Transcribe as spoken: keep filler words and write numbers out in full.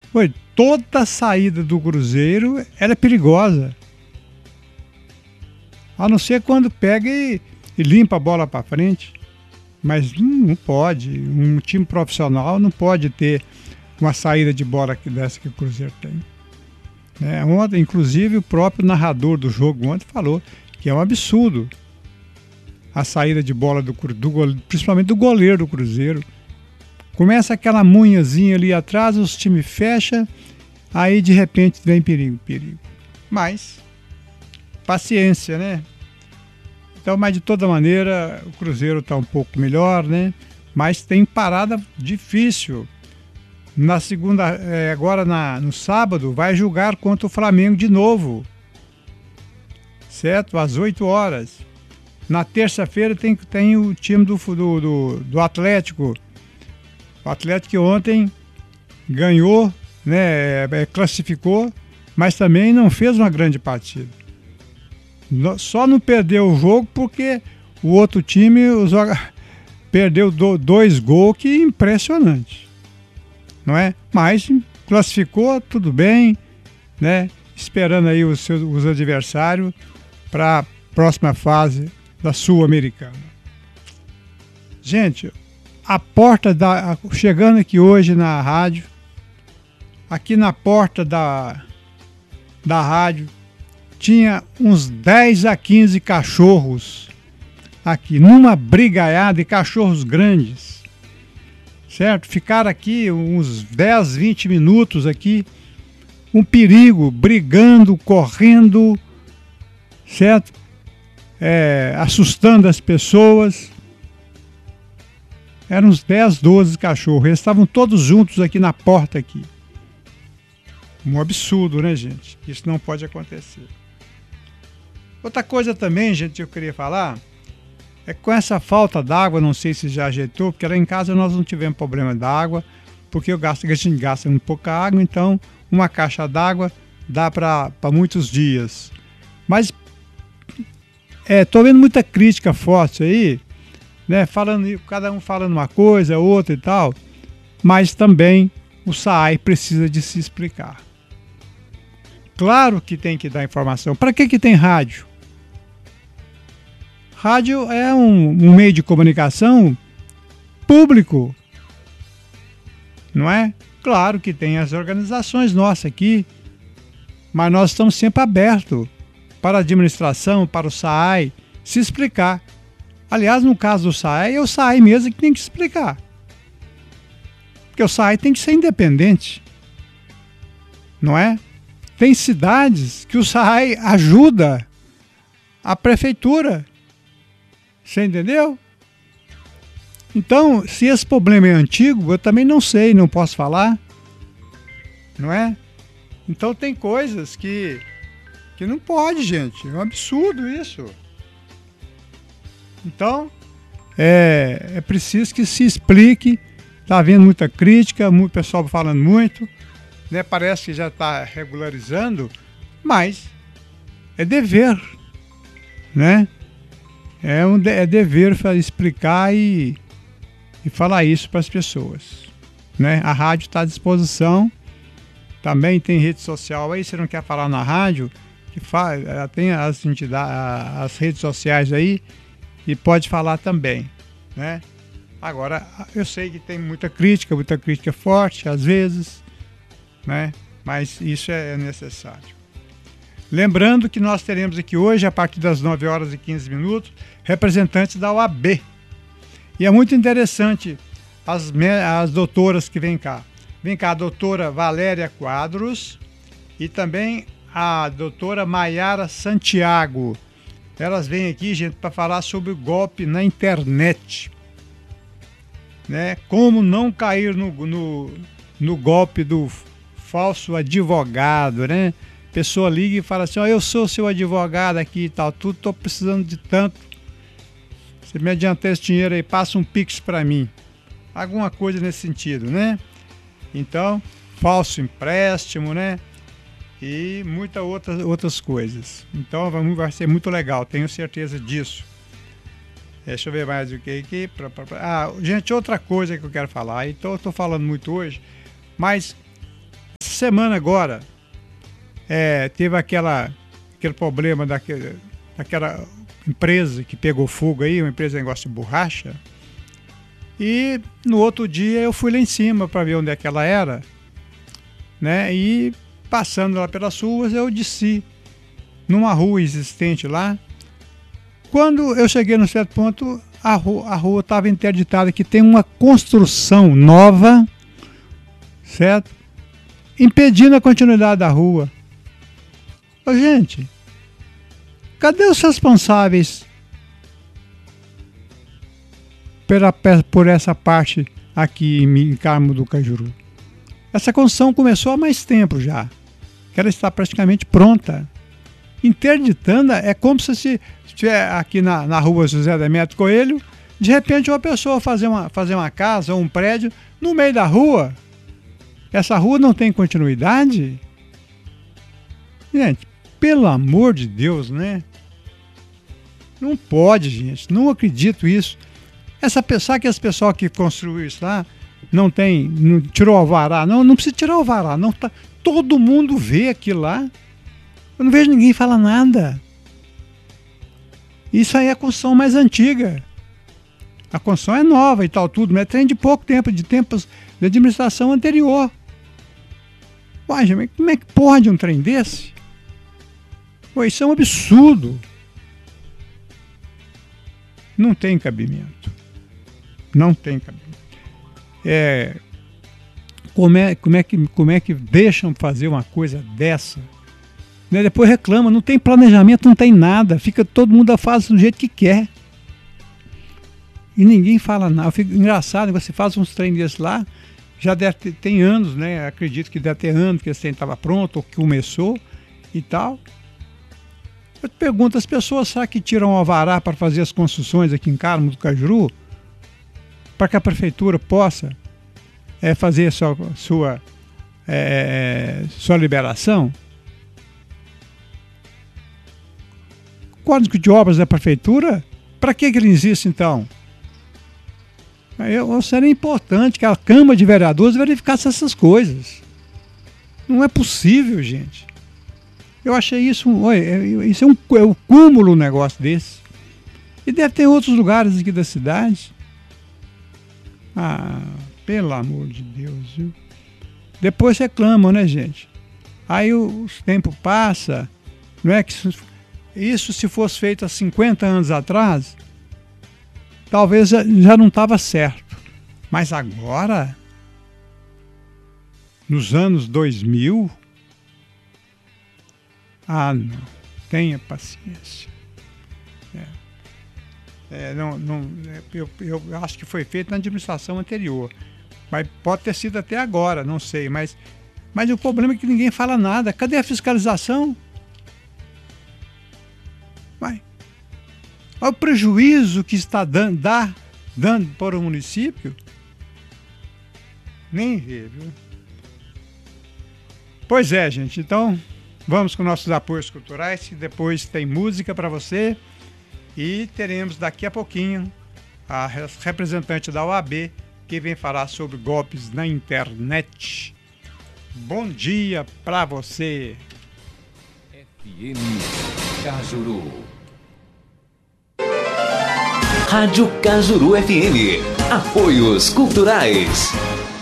Foi, toda saída do Cruzeiro ela é perigosa. A não ser quando pega e, e limpa a bola para frente. Mas hum, não pode. Um time profissional não pode ter uma saída de bola que dessa que o Cruzeiro tem. É, ontem, inclusive, o próprio narrador do jogo ontem falou que é um absurdo a saída de bola, do, do, principalmente do goleiro do Cruzeiro. Começa aquela munhazinha ali atrás, os times fecham, aí de repente vem perigo, perigo. Mas, paciência, né? Então, mas de toda maneira, o Cruzeiro está um pouco melhor, né? Mas tem parada difícil. Na segunda, é, agora na, no sábado, vai jogar contra o Flamengo de novo. Certo? Às oito horas. Na terça-feira tem, tem o time do, do, do, do Atlético. O Atlético que ontem ganhou, né, classificou, mas também não fez uma grande partida. Só não perdeu o jogo porque o outro time perdeu dois gols, que é impressionante. Não é? Mas classificou, tudo bem, né? Esperando aí os seus os adversários para a próxima fase da Sul-Americana. Gente, a porta da chegando aqui hoje na rádio, aqui na porta da da rádio tinha uns dez a quinze cachorros aqui, numa brigaiada de cachorros grandes. Certo? Ficaram aqui uns dez, vinte minutos aqui, um perigo, brigando, correndo, certo? É, assustando as pessoas. Eram uns dez, doze cachorros, eles estavam todos juntos aqui na porta aqui. Um absurdo, né, gente? Isso não pode acontecer. Outra coisa também, gente, que eu queria falar, é que com essa falta d'água, não sei se já ajeitou, porque lá em casa nós não tivemos problema d'água, porque eu gasto, a gente gasta um pouca água, então uma caixa d'água dá para muitos dias. Mas estou vendo muita crítica forte aí, né, falando, cada um falando uma coisa, outra e tal, mas também o SAAI precisa de se explicar. Claro que tem que dar informação. Para que que tem rádio? Rádio é um, um meio de comunicação público, não é? Claro que tem as organizações nossas aqui, mas nós estamos sempre abertos para a administração, para o SAAI, se explicar. Aliás, no caso do SAAI, é o SAAI mesmo que tem que explicar. Porque o SAAI tem que ser independente, não é? Tem cidades que o SAAI ajuda a prefeitura. Você entendeu? Então, se esse problema é antigo, eu também não sei, não posso falar, não é? Então tem coisas que, que não pode, gente. É um absurdo isso. Então, é, é preciso que se explique. Está havendo muita crítica, muito pessoal falando muito, né? Parece que já está regularizando, mas é dever, né? É, um, é dever explicar e, e falar isso para as pessoas, né? A rádio está à disposição, também tem rede social aí, você não quer falar na rádio, que faz, tem as, entidades, as redes sociais aí e pode falar também, né? Agora, eu sei que tem muita crítica, muita crítica forte às vezes, né? Mas isso é necessário. Lembrando que nós teremos aqui hoje, a partir das nove horas e quinze minutos, representantes da O A B. E é muito interessante as, as doutoras que vêm cá. Vem cá a doutora Valéria Quadros e também a doutora Maiara Santiago. Elas vêm aqui, gente, para falar sobre o golpe na internet. Né? Como não cair no, no, no golpe do falso advogado, né? Pessoa liga e fala assim, ó, eu sou seu advogado aqui e tal, tudo, tô precisando de tanto. Você me adianta esse dinheiro aí, passa um pix para mim. Alguma coisa nesse sentido, né? Então, falso empréstimo, né? E muitas outras, outras coisas. Então, vamos, vai ser muito legal, tenho certeza disso. Deixa eu ver mais o que aqui. Ah, gente, outra coisa que eu quero falar, então eu tô falando muito hoje, mas semana agora, é, teve aquela, aquele problema daquele, daquela empresa que pegou fogo aí, uma empresa de negócio de borracha. E no outro dia eu fui lá em cima para ver onde é que ela era, né? E passando lá pelas ruas, eu desci numa rua existente lá. Quando eu cheguei no certo ponto, a rua estava interditada, que tem uma construção nova, certo? Impedindo a continuidade da rua. Ô, gente, cadê os responsáveis pela, por essa parte aqui em Carmo do Cajuru? Essa construção começou há mais tempo já, que ela está praticamente pronta. Interditando é como se estiver aqui na, na rua José Demetrio Coelho, de repente uma pessoa fazer uma, fazer uma casa ou um prédio no meio da rua. Essa rua não tem continuidade? Gente, pelo amor de Deus, né? Não pode, gente. Não acredito isso. Essa pessoa que esse pessoal que construiu isso lá não tem, não tirou o alvará. Não, não precisa tirar o alvará. Não tá, todo mundo vê aquilo lá. Eu não vejo ninguém falar nada. Isso aí é a construção mais antiga. A construção é nova e tal, tudo, mas tem de pouco tempo, de tempos de administração anterior. Uai, gente, como é que pode um trem desse? Ué, isso é um absurdo. Não tem cabimento. Não tem cabimento. É, como, é, como, é que, como é que deixam fazer uma coisa dessa? Né? Depois reclama, não tem planejamento, não tem nada. Fica todo mundo faz do jeito que quer. E ninguém fala nada. Fica engraçado, você faz uns trem desses lá, já deve ter, tem anos, né? Acredito que deve ter anos que esse trem estava pronto, ou que começou e tal. Eu te pergunto, as pessoas será que tiram o alvará para fazer as construções aqui em Carmo do Cajuru? Para que a prefeitura possa é, fazer a sua, sua, é, sua liberação? Código de obras da prefeitura, para que, que ele existe então? Eu, seria importante que a Câmara de Vereadores verificasse essas coisas. Não é possível, gente. Eu achei isso, olha, isso é um, é um cúmulo um negócio desse. E deve ter outros lugares aqui da cidade. Ah, pelo amor de Deus, viu? Depois reclamam, né, gente? Aí o, o tempo passa, não é que isso se fosse feito há cinquenta anos atrás, talvez já, já não estava certo. Mas agora, nos anos dois mil, ah, não, tenha paciência. É. É, não, não, eu, eu acho que foi feito na administração anterior, mas pode ter sido até agora, não sei. Mas, mas o problema é que ninguém fala nada. Cadê a fiscalização? Vai. Olha o prejuízo que está dando, dá, dando para o município. Nem vê, viu? Pois é, gente. Então, vamos com nossos apoios culturais, que depois tem música para você. E teremos daqui a pouquinho a representante da O A B, que vem falar sobre golpes na internet. Bom dia para você. F M Cajuru. Rádio Cajuru F M. Apoios culturais.